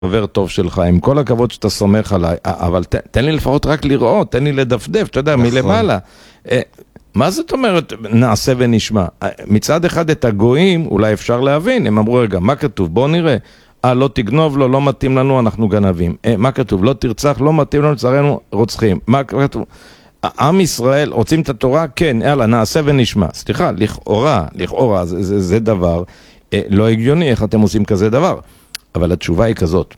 חבר טוב שלך, עם כל הכבוד שאתה סומך עליי, אבל תן לי לפחות רק לראות, תן לי לדפדף, אתה יודע, מלמעלה. מה זאת אומרת נעשה ונשמע? מצד אחד את הגויים אולי אפשר להבין, הם אמרו רגע, מה כתוב? בואו נראה. לא תגנוב לו, לא מתאים לנו, אנחנו גנבים. מה כתוב? לא תרצח, לא מתאים לנו, לצערנו רוצחים. מה כתוב? עם ישראל רוצים את התורה? כן, יאללה, נעשה ונשמע. סליחה, לכאורה, זה דבר לא הגיוני, איך אתם עושים כזה דבר? אבל התשובה היא כזאת.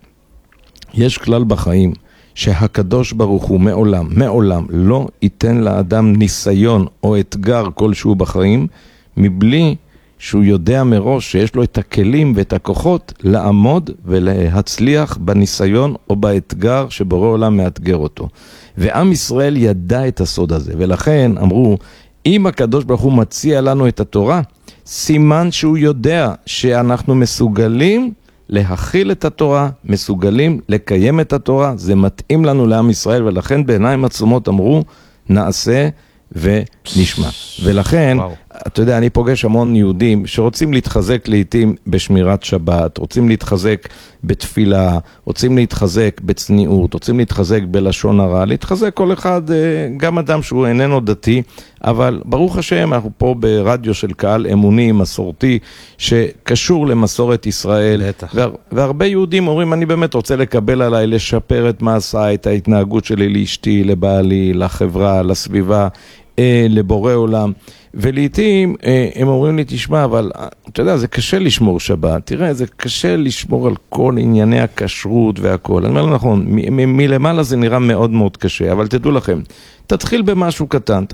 יש כלל בחיים שהקדוש ברוך הוא מעולם לא ייתן לאדם ניסיון או אתגר כלשהו בחיים, מבלי שהוא יודע מראש שיש לו את הכלים ואת הכוחות לעמוד ולהצליח בניסיון או באתגר שבורא עולם מאתגר אותו. ועם ישראל ידע את הסוד הזה, ולכן אמרו, אם הקדוש ברוך הוא מציע לנו את התורה, סימן שהוא יודע שאנחנו מסוגלים להכיל את התורה, מסוגלים לקיים את התורה, זה מתאים לנו לעם ישראל, ולכן בעיניים עצומות אמרו, נעשה ונשמע. ולכן, אתה יודע, אני פוגש המון יהודים שרוצים להתחזק לעתים בשמירת שבת, רוצים להתחזק בתפילה, רוצים להתחזק בצניעות, רוצים להתחזק בלשון הרע, להתחזק כל אחד, גם אדם שהוא איננו דתי, אבל ברוך השם, אנחנו פה ברדיו של קהל אמוני, מסורתי, שקשור למסורת ישראל, והרבה יהודים אומרים, אני באמת רוצה לקבל עליי, לשפר את מעשה, את ההתנהגות שלי לאשתי, לבעלי, לחברה, לסביבה, לבורא עולם, ולעיתים הם אומרים לי, תשמע, אבל אתה יודע, זה קשה לשמור שבת, תראה, זה קשה לשמור על כל ענייני הכשרות והכל. אני אומר נכון, מלמעלה זה נראה מאוד מאוד קשה, אבל תדעו לכם, תתחיל במשהו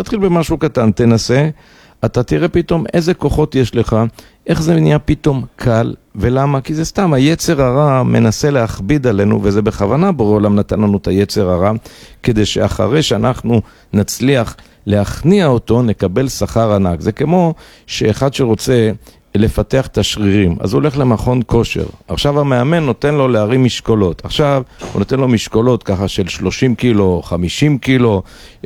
קטן, תנסה, אתה תראה פתאום איזה כוחות יש לך, איך זה נהיה פתאום קל, ולמה? כי זה סתם, היצר הרע מנסה להכביד עלינו, וזה בכוונה בורא עולם נתן לנו את היצר הרע, כדי שאחרי שאנחנו נצליח להכניע אותו, נקבל שכר ענק. זה כמו שאחד שרוצה לפתח את השרירים, אז הוא הולך למכון כושר. עכשיו המאמן נותן לו להרים משקולות. עכשיו הוא נותן לו משקולות ככה של 30 קילו, 50 קילו,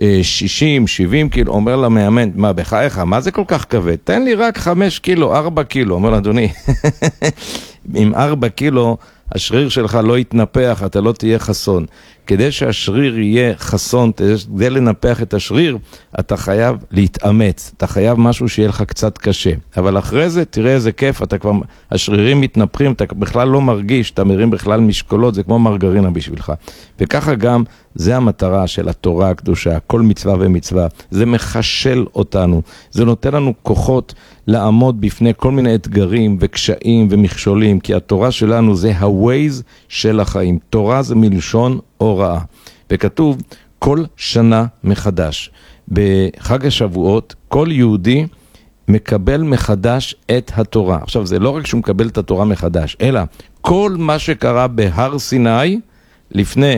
60, 70 קילו. אומר למאמן, מה בחייך? מה זה כל כך כבד? תן לי רק 5 קילו, 4 קילו. אומר לו, אדוני, עם 4 קילו השריר שלך לא יתנפח, אתה לא תהיה חסון. כדי שהשריר יהיה חסון, כדי לנפח את השריר, אתה חייב להתאמץ, אתה חייב משהו שיהיה לך קצת קשה. אבל אחרי זה, תראה איזה כיף, אתה כבר, השרירים מתנפחים, אתה בכלל לא מרגיש, אתה מרים בכלל משקולות, זה כמו מרגרינה בשבילך. וככה גם, זה המטרה של התורה הקדושה, כל מצווה ומצווה. זה מחשל אותנו, זה נותן לנו כוחות לעמוד בפני כל מיני אתגרים וקשיים ומכשולים, כי התורה שלנו זה הווייז של החיים. תורה זה מלשון הוראה. וכתוב כל שנה מחדש. בחג השבועות, כל יהודי מקבל מחדש את התורה. עכשיו, זה לא רק שהוא מקבל את התורה מחדש, אלא כל מה שקרה בהר סיני, לפני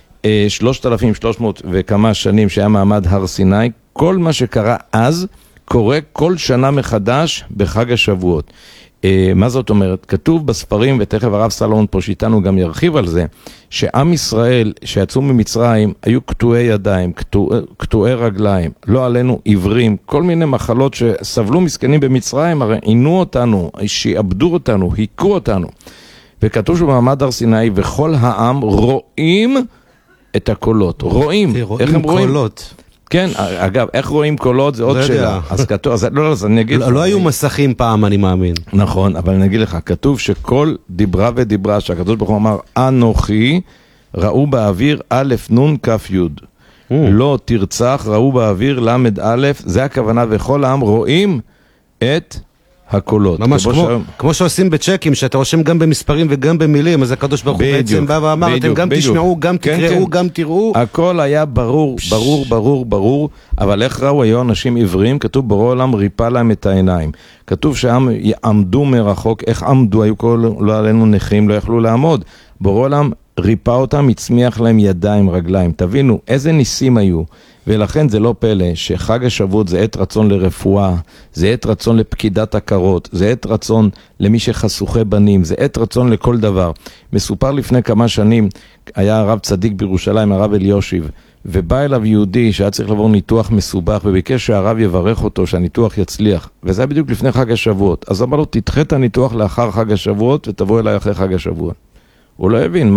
3,300 וכמה שנים שהיה מעמד הר סיני, כל מה שקרה אז קורה כל שנה מחדש בחג השבועות. מה זאת אומרת? כתוב בספרים, ותכף הרב סלומון פה שאיתנו גם ירחיב על זה, שעם ישראל שיצאו ממצרים היו קטועי ידיים, קטועי רגליים, לא עלינו עיוורים, כל מיני מחלות שסבלו מסכנים במצרים, הרי עינו אותנו, שעבדו אותנו, היכו אותנו. וכתוב שבמעמד הר סיני, וכל העם רואים את הקולות. רואים. איך הם רואים? קולות. כן, אגב, איך רואים קולות זה עוד שאלה. אז כתוב, אז אני אגיד... לא היו מסכים פעם, אני מאמין. נכון, אבל אני אגיד לך, כתוב שכל דיברה ודיברה שהקדוש ברוך הוא אמר, אנוכי, ראו באוויר א' נ' כ' י'. לא תרצח, ראו באוויר למד א', זה הכוונה, וכל העם רואים את הקולות. ממש כמו שעושים בצ'קים, שאתה רושם גם במספרים וגם במילים, אז הקדוש ברוך הוא בעצם בא ואמר, אתם גם תשמעו, גם תקראו, גם תראו. הכל היה ברור, אבל איך ראו? היו אנשים עיוורים, כתוב בורא עולם ריפא להם את העיניים. כתוב שהם עמדו מרחוק, איך עמדו? היו לא עלינו נכים, לא יכלו לעמוד. בורא עולם ריפא אותם, הצמיח להם ידיים, רגליים. תבינו, איזה ניסים היו. ולכן זה לא פלא שחג השבועות זה עת רצון לרפואה, זה עת רצון לפקידת הכרות, זה עת רצון למי שחסוכי בנים, זה עת רצון לכל דבר. מסופר לפני כמה שנים, היה הרב צדיק בירושלים, הרב אליושיב, ובא אליו יהודי שהיה צריך לעבור ניתוח מסובך, וביקש שהרב יברך אותו שהניתוח יצליח, וזה היה בדיוק לפני חג השבועות. אז אמר לו, תדחה את הניתוח לאחר חג השבועות, ותבוא אליי אחרי חג השבועות. הוא לא הבין.